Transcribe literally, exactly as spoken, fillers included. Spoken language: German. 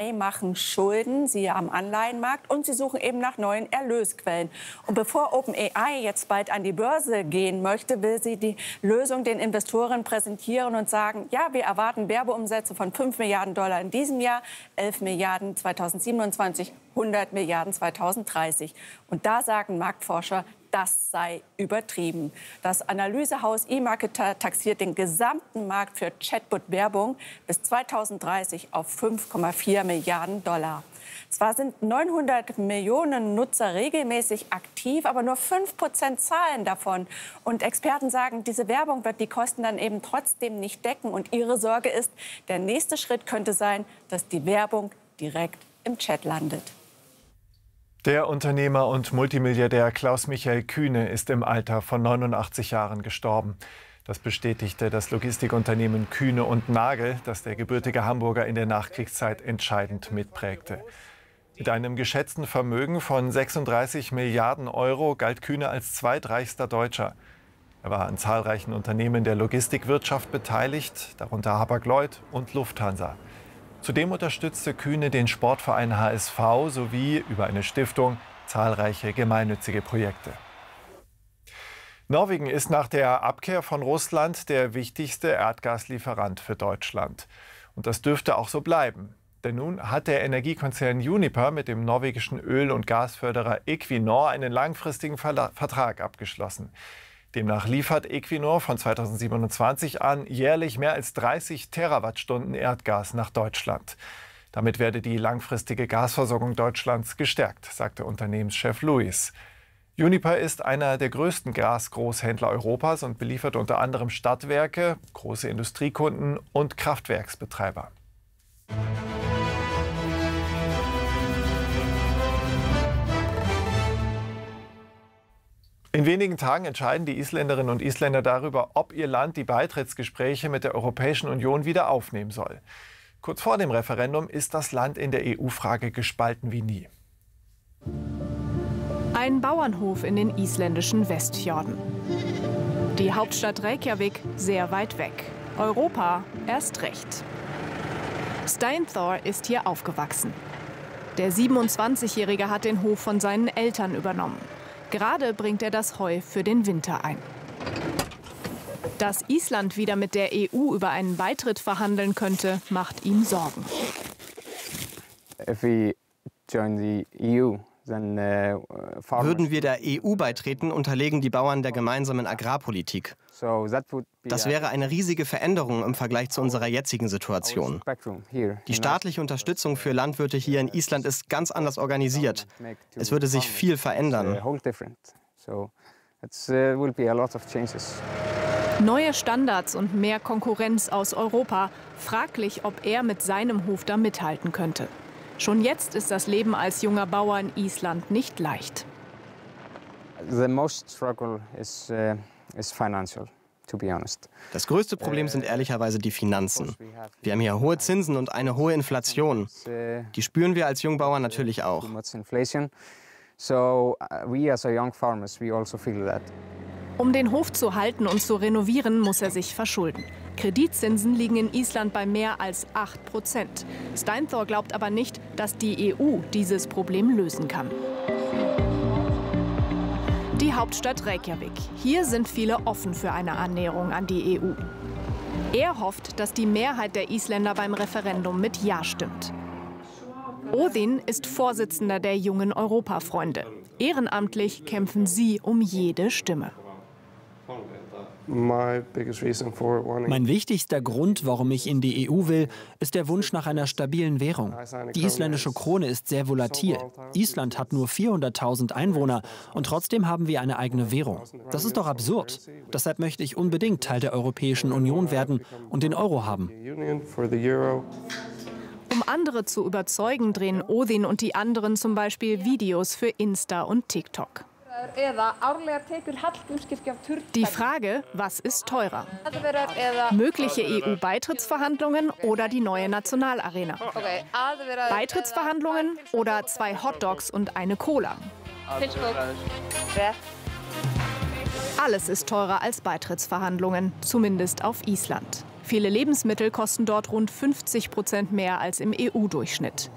I machen Schulden, siehe am Anleihenmarkt, und sie suchen eben nach neuen Erlösquellen. Und bevor OpenAI jetzt bald an die Börse gehen möchte, will sie die Lösung den Investoren präsentieren und sagen, ja, wir erwarten Werbeumsätze von fünf Milliarden Dollar in diesem Jahr, elf Milliarden zweitausendsiebenundzwanzig, hundert Milliarden zweitausenddreißig. Und da sagen Marktforscher, das sei übertrieben. Das Analysehaus eMarketer taxiert den gesamten Markt für Chatbot-Werbung bis zweitausenddreißig auf fünf Komma vier Milliarden Dollar. Zwar sind neunhundert Millionen Nutzer regelmäßig aktiv, aber nur fünf Prozent zahlen davon. Und Experten sagen, diese Werbung wird die Kosten dann eben trotzdem nicht decken. Und ihre Sorge ist, der nächste Schritt könnte sein, dass die Werbung direkt im Chat landet. Der Unternehmer und Multimilliardär Klaus-Michael Kühne ist im Alter von neunundachtzig Jahren gestorben. Das bestätigte das Logistikunternehmen Kühne und Nagel, das der gebürtige Hamburger in der Nachkriegszeit entscheidend mitprägte. Mit einem geschätzten Vermögen von sechsunddreißig Milliarden Euro galt Kühne als zweitreichster Deutscher. Er war an zahlreichen Unternehmen der Logistikwirtschaft beteiligt, darunter Hapag-Lloyd und Lufthansa. Zudem unterstützte Kühne den Sportverein H S V sowie über eine Stiftung zahlreiche gemeinnützige Projekte. Norwegen ist nach der Abkehr von Russland der wichtigste Erdgaslieferant für Deutschland. Und das dürfte auch so bleiben. Denn nun hat der Energiekonzern Uniper mit dem norwegischen Öl- und Gasförderer Equinor einen langfristigen Vertrag abgeschlossen. Demnach liefert Equinor von zweitausendsiebenundzwanzig an jährlich mehr als dreißig Terawattstunden Erdgas nach Deutschland. Damit werde die langfristige Gasversorgung Deutschlands gestärkt, sagte Unternehmenschef Louis. Uniper ist einer der größten Gasgroßhändler Europas und beliefert unter anderem Stadtwerke, große Industriekunden und Kraftwerksbetreiber. In wenigen Tagen entscheiden die Isländerinnen und Isländer darüber, ob ihr Land die Beitrittsgespräche mit der Europäischen Union wieder aufnehmen soll. Kurz vor dem Referendum ist das Land in der E U-Frage gespalten wie nie. Ein Bauernhof in den isländischen Westfjorden. Die Hauptstadt Reykjavik sehr weit weg. Europa erst recht. Steinthor ist hier aufgewachsen. Der siebenundzwanzigjährige hat den Hof von seinen Eltern übernommen. Gerade bringt er das Heu für den Winter ein. Dass Island wieder mit der E U über einen Beitritt verhandeln könnte, macht ihm Sorgen. Würden wir der E U beitreten, unterlegen die Bauern der gemeinsamen Agrarpolitik. Das wäre eine riesige Veränderung im Vergleich zu unserer jetzigen Situation. Die staatliche Unterstützung für Landwirte hier in Island ist ganz anders organisiert. Es würde sich viel verändern. Neue Standards und mehr Konkurrenz aus Europa. Fraglich, ob er mit seinem Hof da mithalten könnte. Schon jetzt ist das Leben als junger Bauer in Island nicht leicht. Das größte Problem sind ehrlicherweise die Finanzen. Wir haben hier hohe Zinsen und eine hohe Inflation. Die spüren wir als Jungbauern natürlich auch. Um den Hof zu halten und zu renovieren, muss er sich verschulden. Kreditzinsen liegen in Island bei mehr als acht Prozent. Steinthor glaubt aber nicht, dass die E U dieses Problem lösen kann. Die Hauptstadt Reykjavik. Hier sind viele offen für eine Annäherung an die E U. Er hofft, dass die Mehrheit der Isländer beim Referendum mit Ja stimmt. Odin ist Vorsitzender der Jungen Europafreunde. Ehrenamtlich kämpfen sie um jede Stimme. Mein wichtigster Grund, warum ich in die E U will, ist der Wunsch nach einer stabilen Währung. Die isländische Krone ist sehr volatil. Island hat nur vierhunderttausend Einwohner und trotzdem haben wir eine eigene Währung. Das ist doch absurd. Deshalb möchte ich unbedingt Teil der Europäischen Union werden und den Euro haben. Um andere zu überzeugen, drehen Odin und die anderen zum Beispiel Videos für Insta und TikTok. Die Frage, was ist teurer? Mögliche E U-Beitrittsverhandlungen oder die neue Nationalarena? Beitrittsverhandlungen oder zwei Hotdogs und eine Cola? Alles ist teurer als Beitrittsverhandlungen, zumindest auf Island. Viele Lebensmittel kosten dort rund fünfzig Prozent mehr als im E U-Durchschnitt.